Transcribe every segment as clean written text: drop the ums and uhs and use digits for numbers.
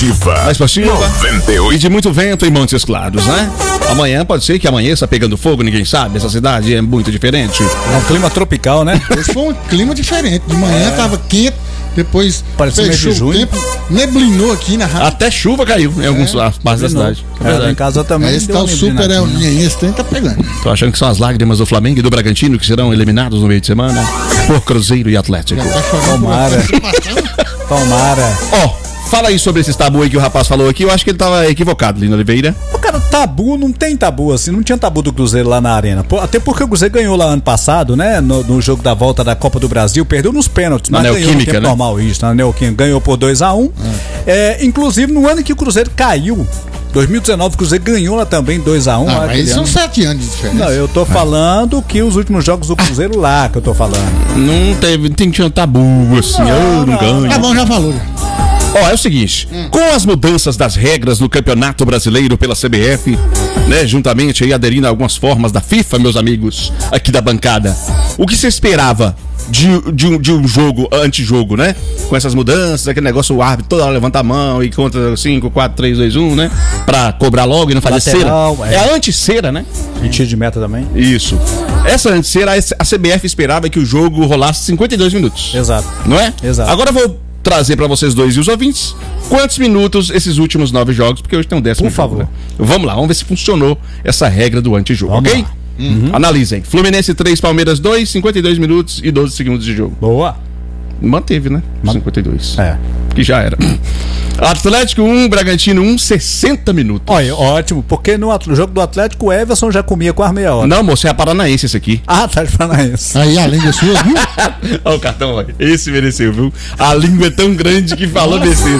Mais esportiva. 98. E de muito vento em Montes Claros, né? Amanhã pode ser que amanheça pegando fogo, ninguém sabe. Essa cidade é muito diferente. É um clima tropical, né? Hoje foi um clima diferente. De manhã tava quente, depois Parecia mês de fechou o junho. tempo, neblinou aqui na rádio. Até chuva caiu em algumas partes da cidade. É Em verdade. casa também. Esse deu tá uma o super neblina aqui, né? aí, esse trem tá pegando. Tô achando que são as lágrimas do Flamengo e do Bragantino que serão eliminados no meio de semana por Cruzeiro e Atlético. Tá chorando. Tomara. Tomara. Ó, fala aí sobre esse tabu aí que o rapaz falou aqui. Eu acho que ele tava equivocado, Lino Oliveira. O cara, tabu, não tem tabu assim, não tinha tabu do Cruzeiro lá na arena. Até porque o Cruzeiro ganhou lá ano passado, né? No jogo da volta da Copa do Brasil, perdeu nos pênaltis, Na mas ganhou no Neoquímica, tempo né? normal isso, na Neoquímica, ganhou por 2-1. Inclusive no ano em que o Cruzeiro caiu, 2019, o Cruzeiro ganhou lá também 2-1. Ah, mas aquele são ano. 7 anos de diferença. Não, eu tô falando que os últimos jogos do Cruzeiro lá que eu tô falando. Não tinha tabu assim, não ganho. Tá bom, já falou. Já. Ó, é o seguinte, com as mudanças das regras do Campeonato Brasileiro pela CBF, né, juntamente aí aderindo a algumas formas da FIFA, meus amigos, aqui da bancada, o que se esperava de um jogo, antijogo, né? Com essas mudanças, aquele negócio, o árbitro toda hora levanta a mão e conta 5, 4, 3, 2, 1, né? Pra cobrar logo e não fazer Lateral, cera. É a anti-cera, né? E tiro de meta também? Isso. Essa anti-cera, a CBF esperava que o jogo rolasse 52 minutos. Exato. Não é? Exato. Agora eu vou trazer pra vocês dois e os ouvintes quantos minutos esses últimos 9 jogos, porque hoje tem um 10º Por jogo, favor. né? Vamos lá, vamos ver se funcionou essa regra do antijogo, Vamos ok? lá. Analisem. Fluminense 3, Palmeiras 2, 52 minutos e 12 segundos de jogo. Boa. Manteve, né? 52. É. Que já era. Atlético 1, Bragantino 1, 60 minutos. Olha, ótimo, porque no jogo do Atlético o Everson já comia quase meia hora. Não, moço, é a Paranaense esse aqui. Ah, tá de Paranaense. Aí, além da sua, viu? Olha o cartão, olha. Esse mereceu, viu? A língua é tão grande que falou besteira.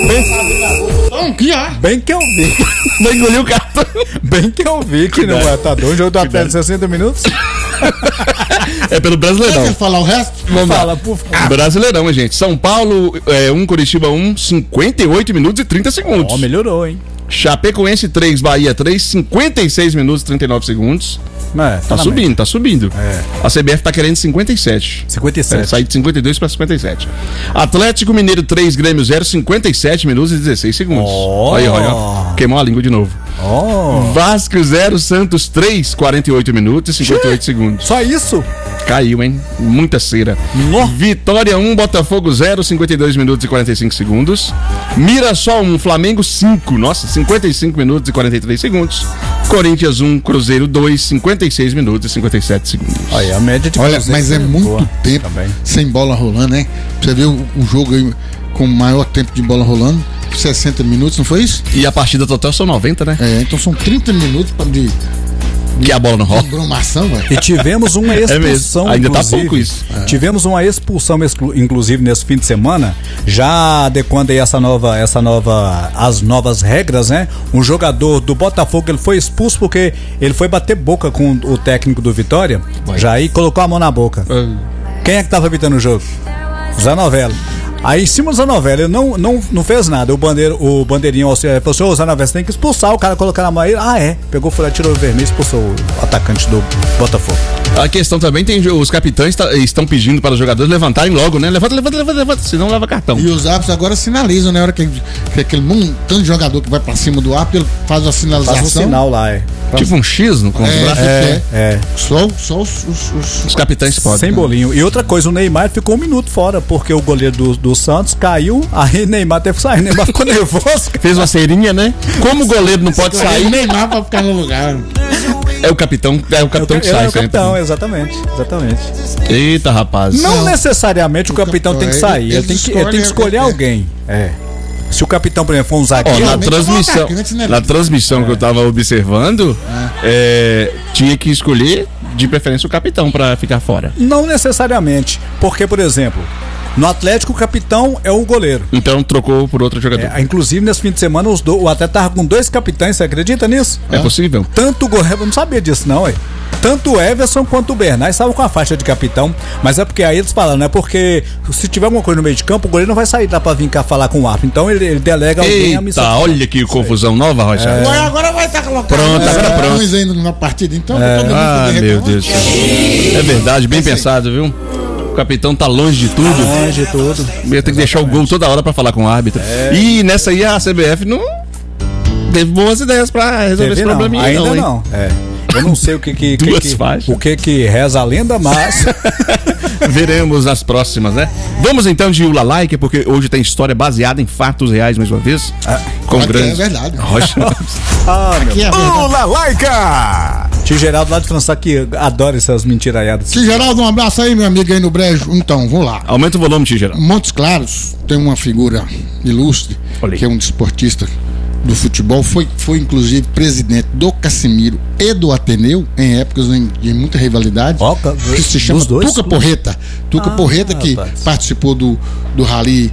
Aqui, ó. Bem que eu vi. Não engoliu o cartão. Bem que eu vi que não é. Tá doido. O jogo do Atlético 60 minutos. É pelo Brasileirão. Quer falar o resto? Vamos lá. Fala, por favor. Brasileirão, gente. São Paulo 1, Curitiba 1, 58 minutos e 30 segundos. Ó, melhorou, hein? Chapecoense 3, Bahia 3, 56 minutos e 39 segundos. É, Tá na subindo, média. tá subindo. É. A CBF tá querendo 57. 57. Sair de 52 para 57. Atlético Mineiro 3, Grêmio 0, 57 minutos e 16 segundos. Ó. Olha, olha. Queimou a língua de novo. Ó. Vasco 0, Santos 3, 48 minutos e 58 segundos. Só isso? Caiu, hein? Muita cera. Nó. Vitória 1, Botafogo 0, 52 minutos e 45 segundos. Mirassol 1, Flamengo 5, nossa, 55 minutos e 43 segundos. Corinthians 1, Cruzeiro 2, 56 minutos e 57 segundos. Olha, a média de Olha, Cruzeiro mas é foi muito boa tempo também. sem bola rolando, né? Você vê o jogo aí com o maior tempo de bola rolando, 60 minutos, não foi isso? E a partida total são 90, né? É, então são 30 minutos de Que a bola não rola. bromação, velho. E tivemos uma expulsão, mesmo. Ainda tá inclusive. pouco isso. Tivemos uma expulsão, inclusive, nesse fim de semana, já adequando aí as novas regras, né? Um jogador do Botafogo, ele foi expulso porque ele foi bater boca com o técnico do Vitória, já aí colocou a mão na boca. Quem é que tava evitando o jogo? Zanovella. Aí em cima do Zanovella, ele não fez nada. O bandeirinho auxiliar falou assim: ô Zanovella, você tem que expulsar o cara, colocar na mão aí. Ah, é. Pegou, foi lá, tirou o vermelho e expulsou o atacante do Botafogo. A questão também tem os capitães estão pedindo para os jogadores levantarem logo, né? Levanta, senão leva cartão. E os árbitros agora sinalizam, né? Na hora que aquele montão de jogador que vai pra cima do árbitro, ele faz a sinalização. Faz um sinal lá, é. Tipo um X no braço. É. Só Os capitães podem. Sem bolinho. E outra coisa, o Neymar ficou 1 minuto fora, porque o goleiro do Santos caiu, aí o Neymar teve que sair. O Neymar ficou nervoso. Fez uma cerinha, né? Como o goleiro não pode Aí sair, o Neymar pra ficar no lugar. é o capitão que sai Ele é o sempre. capitão, exatamente. Eita, rapaz. Não necessariamente o capitão tem que sair, ele tem que escolher alguém. É. Se o capitão, por exemplo, for um Ó, zagueiro, na transmissão que eu tava observando, tinha que escolher de preferência o capitão pra ficar fora. não necessariamente. Porque, por exemplo, no Atlético o capitão é o goleiro. Então trocou por outro jogador. Inclusive, nesse fim de semana, o Atlético tava com 2 capitães, você acredita nisso? É possível. Tanto o goleiro, eu não sabia disso não, ué. Tanto o Everson quanto o Bernard estavam com a faixa de capitão, mas é porque aí eles falam, né? Porque se tiver alguma coisa no meio de campo, o goleiro não vai sair lá pra vir cá falar com o árbitro. Então ele delega alguém a missão. Eita, olha que confusão nova, Rocha. Agora vai estar colocando. Pronto, agora pronto. Ainda na partida, então. Todo mundo Ah, poder meu reclamar. Deus do céu. É verdade, bem pensado, viu? capitão tá longe de tudo. Longe de tudo. Ia ter que deixar o gol toda hora pra falar com o árbitro. E nessa aí a CBF não teve boas ideias pra resolver esse probleminha. Ainda não. Eu não sei o que reza a lenda, mas veremos nas próximas, né? Vamos então de Ula Like, porque hoje tem história baseada em fatos reais mais uma vez. Com grande. É verdade. Ula Laica! Tio Geraldo lá de França que adora essas mentiraiadas. Tio Geraldo, um abraço aí, meu amigo aí no Brejo. Então, vamos lá. Aumenta o volume, Tio Geraldo. Montes Claros tem uma figura ilustre, que é um desportista do futebol, foi inclusive presidente do Casimiro e do Ateneu em épocas de muita rivalidade, que se chama Tuca Porreta. Tuca Porreta, que participou do rally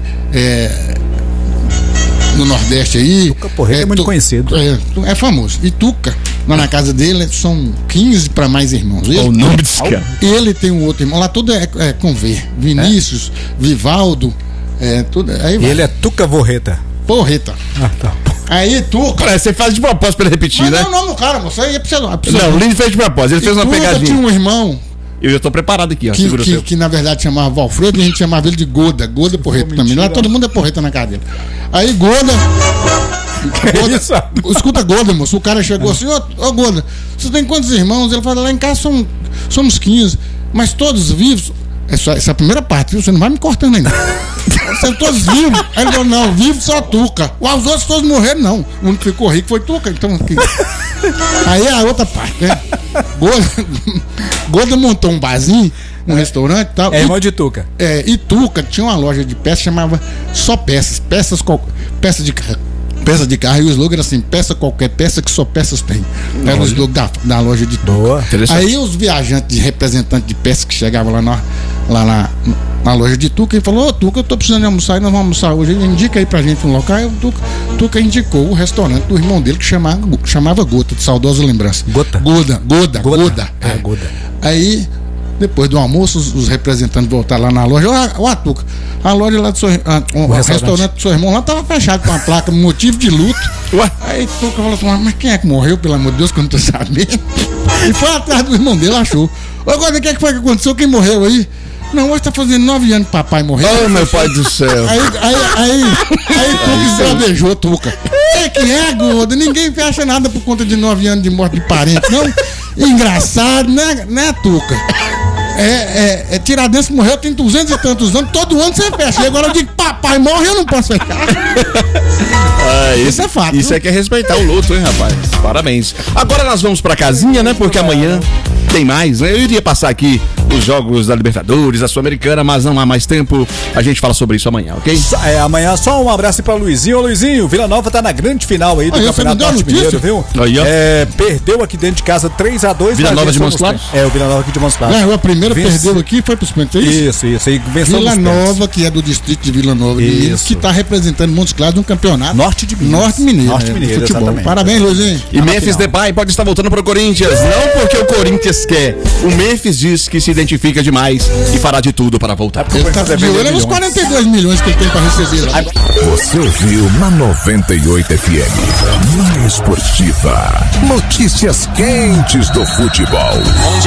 no Nordeste aí. Tuca Porreta é muito conhecido. É famoso. E Tuca, lá na casa dele, são 15 para mais irmãos. O nome desse cara. Ele tem um outro irmão, lá tudo é com V. Vinícius, Vivaldo, tudo. Aí vai. E ele é Tuca Porreta. Porreta. Tá. Aí, Tuca. Você faz de propósito pra ele repetir, mas né? Não, cara, você aí precisa. Não, o Lino fez de propósito, ele fez uma pegadinha. Tinha um irmão. Eu já tô preparado aqui, ó. Que na verdade chamava Valfredo e a gente chamava ele de Goda. Goda Porreta também. Lá todo mundo é porreta na casa dele. Aí, Goda. Escuta, Goda, moço. O cara chegou assim: Ô, Goda, você tem quantos irmãos? Ele falou: lá em casa somos 15, mas todos vivos. Essa é a primeira parte, viu? Você não vai me cortando ainda. Vocês todos vivos? Aí ele falou: não, vivo só Tuca. Os outros todos morreram, não. O único que ficou rico foi Tuca. Então, aí a outra parte, né? Goda montou um barzinho, um restaurante e tal. É irmão de Tuca. E Tuca tinha uma loja de peças, chamava Só Peças. Peça de carro, e o slogan era assim: peça qualquer peça que só peças tem. Era o slogan da loja de Tuca. Aí os viajantes, representantes de peças que chegavam lá na loja de Tuca e falou: ô Tuca, eu tô precisando de almoçar e nós vamos almoçar hoje. Ele indica aí pra gente um local. Aí o Tuca indicou o restaurante do irmão dele que chamava Gota, de saudosa lembrança. Goda. Aí, depois do almoço, os representantes voltaram lá na loja. Ó, Tuca, a loja lá do seu o restaurante do seu irmão lá tava fechado com a placa, motivo de luto. Aí Tuca falou assim: mas quem é que morreu, pelo amor de Deus, que eu não tô sabendo? E foi atrás do irmão dele, achou. Agora, o que foi que aconteceu? Quem morreu aí? Não, hoje tá fazendo 9 anos que papai morreu. Oh, meu pai do céu. Aí Tuca esbravejou, Tuca. Que é, Goda? Ninguém fecha nada por conta de 9 anos de morte de parente, não? Engraçado, né, Tuca? Tiradentes morreu, tem 200 e tantos anos, todo ano você fecha. E agora eu digo: papai morre, eu não posso fechar. Isso é fato. Isso é que é respeitar o luto, hein, rapaz? Parabéns. Agora nós vamos pra casinha, né? Porque amanhã tem mais, né? Eu iria passar aqui os jogos da Libertadores, da Sul-Americana, mas não há mais tempo. A gente fala sobre isso amanhã, ok? Amanhã só um abraço pra Luizinho. Ô, Luizinho, Vila Nova tá na grande final aí do Campeonato Norte Mineiro, viu? Perdeu aqui dentro de casa 3-2. Vila Nova de Montes Claros? O Vila Nova aqui de Montes Claros. A primeira perdeu aqui e foi pros pênaltis, é isso? Isso. E venceu Vila Nova, que é do distrito de Vila Nova de Minas, que tá representando Montes Claros no campeonato Norte de Minas. Norte Mineiro, futebol. Exatamente. Parabéns, Luizinho. E Memphis Depay pode estar voltando pro Corinthians. Não porque o Corinthians quer. O Memphis diz que se identifica demais e fará de tudo para voltar. Ele tá de olho nos 42 milhões que ele tem para receber lá. Você ouviu na 98 FM, mais esportiva. Notícias quentes do futebol.